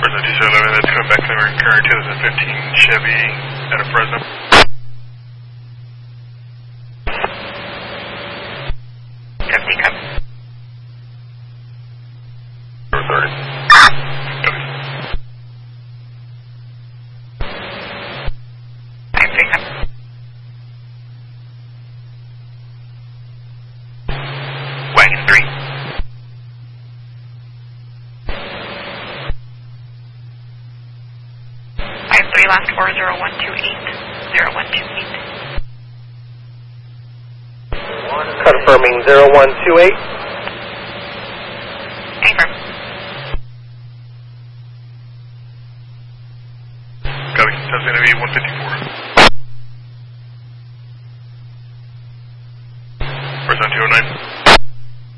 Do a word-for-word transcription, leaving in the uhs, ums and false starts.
Fresno two seven eleven, that's coming back delivering current two thousand fifteen Chevy out of Fresno. fifty, come. thirty. nine three, come. Wagon three. Five three, last four, zero one two eight. Zero one two eight. Confirming zero one two eight. Confirm. Copy, that's going to be one fifty-four.